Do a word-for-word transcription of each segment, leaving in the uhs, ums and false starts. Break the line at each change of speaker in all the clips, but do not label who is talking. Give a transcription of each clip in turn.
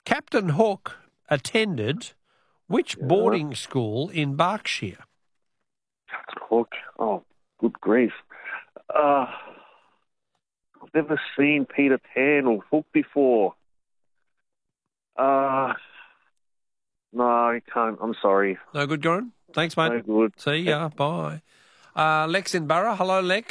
Captain Hook attended which
Yeah.
boarding school in Berkshire?
Captain Hook. Oh, good grief. Uh, I've never seen Peter Pan or Hook before. Uh, no, I can't. I'm sorry.
No good, Goran? Thanks, mate.
No good.
See ya. Bye. Uh, Lex in Borough. Hello, Lex.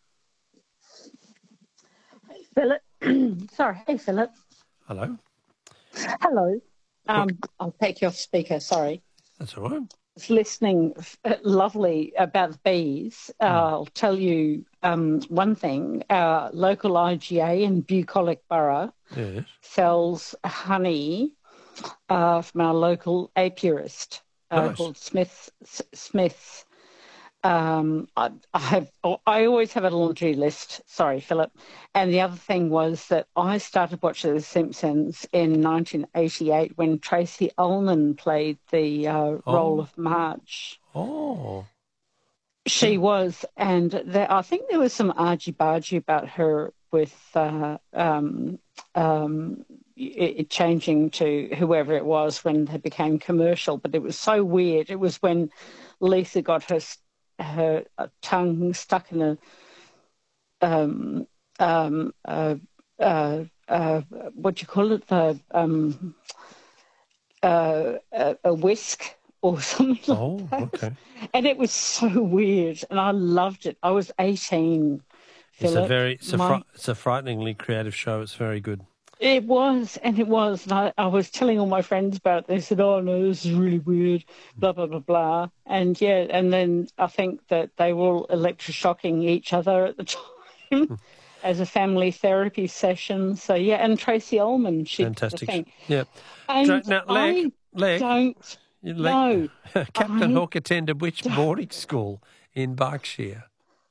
Philip. Sorry. Hey, Philip.
Hello.
Hello. Um, I'll take you off speaker. Sorry.
That's all right.
I was listening uh, lovely about the bees. Uh,
Mm.
I'll tell you um, one thing. Our local I G A in Bucolic Borough
Yes.
sells honey uh, from our local apiarist uh,
Nice.
called Smith. S- Smith. Um, I, I have. I always have a laundry list. Sorry, Philip. And the other thing was that I started watching The Simpsons in nineteen eighty-eight when Tracy Ullman played the uh, role
Oh.
of Marge.
Oh.
She was, and there, I think there was some argy-bargy about her with uh, um, um, it, it changing to whoever it was when they became commercial. But it was so weird. It was when Lisa got her her tongue stuck in a um, um, uh, uh, uh, what do you call it? The um, uh, a, a whisk or something like
Oh,
that.
okay.
And it was so weird, and I loved it. I was eighteen.
It's a
Philip.
very, it's a,
My-
fri- it's a frighteningly creative show. It's very good.
It was, and it was. And I, I was telling all my friends about it. They said, oh, no, this is really weird, blah, blah, blah, blah. And, yeah, and then I think that they were all electroshocking each other at the time as a family therapy session. So, yeah, and Tracy Ullman, she did the
Fantastic.
thing.
Yeah.
And
Dra- now, Leg,
I
Leg,
don't
you- Leg-
know.
Captain
I
Hook attended which boarding school in Berkshire?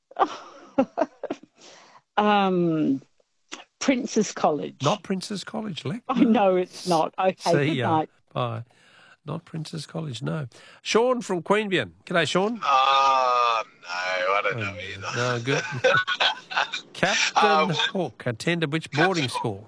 Um, Prince's College.
Not Prince's College, Leg.
I know it's not. Okay,
See
good
ya.
night.
Bye. Not Prince's College, no. Sean from Queanbeyan. G'day, Sean.
Oh, no, I don't know either.
No, good. Captain
Um,
Hook attended which boarding school?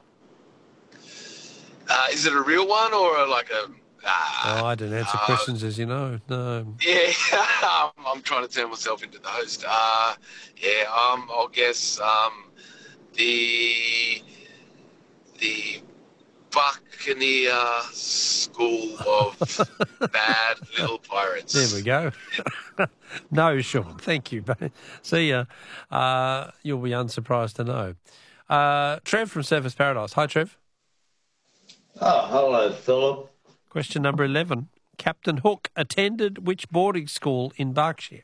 Uh, is it a real one or a, like a... Uh,
Oh, I don't answer
uh,
questions, as you know. No.
Yeah, I'm, I'm trying to turn myself into the host. Uh, yeah, um, I'll guess um, the the Buccaneer School of Bad Little Pirates.
There we go. No, Sean. Thank you. See ya. Uh, you'll be unsurprised to know. Uh, Trev from Surfers Paradise. Hi, Trev.
Oh, hello, Philip.
Question number eleven. Captain Hook attended which boarding school in Berkshire?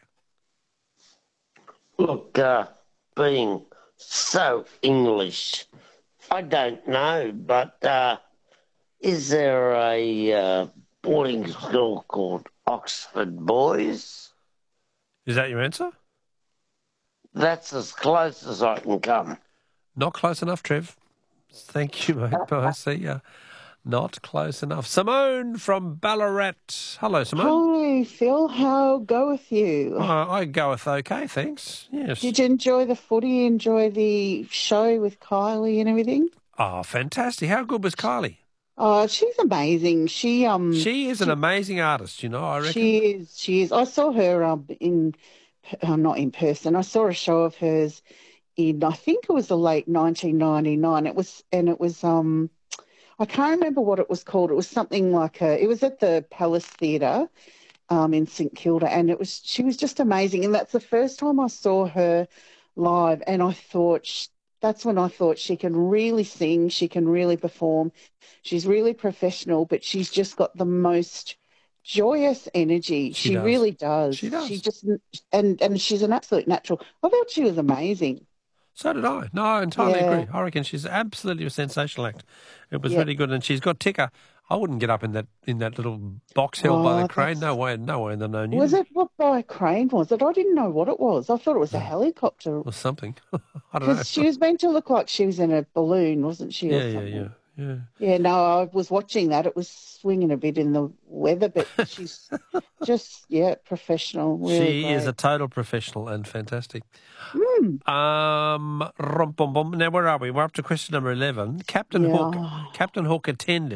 Look, uh, being so English, I don't know, but uh, is there a uh, boarding school called Oxford Boys?
Is that your answer?
That's as close as I can come.
Not close enough, Trev. Thank you, mate. Bye. See ya. Not close enough. Simone from Ballarat. Hello, Simone.
Hi, Phil. How goeth you?
Uh, I goeth okay, thanks. Yes.
Did you enjoy the footy? Enjoy the show with Kylie and everything?
Oh, fantastic. How good was Kylie?
Oh, she's amazing. She um
She is an amazing artist, you know, I reckon.
she is she is. I saw her um in uh, not in person. I saw a show of hers in I think it was the late nineteen ninety-nine. It was and it was um. I can't remember what it was called. It was something like a, it was at the Palace Theatre um, in St Kilda, and it was she was just amazing. And that's the first time I saw her live, and I thought sh- that's when I thought she can really sing, she can really perform. She's really professional, but she's just got the most joyous energy.
She
She,
does.
really does.
She does.
She just and and she's an absolute natural. I thought she was amazing.
So did I. No, I entirely
Yeah.
agree. I reckon she's absolutely a sensational act. It was
Yeah.
really good, and she's got ticker. I wouldn't get up in that in that little box held by
Oh,
the crane.
that's-
No way, no way in the known
Was
universe.
it what by a crane? Was it? I didn't know what it was. I thought it was a helicopter.
Or something. I don't know.
Because she was meant to look like she was in a balloon, wasn't she? or
Yeah, yeah,
something?
yeah, yeah.
Yeah, no, I was watching that. It was swinging a bit in the weather, but she's just, yeah, professional. Really
She is a
great.
total professional and fantastic.
Mm.
Um, rum, bum, bum. Now, where are we? We're up to question number eleven. Captain
Yeah.
Hook. Captain Hook attended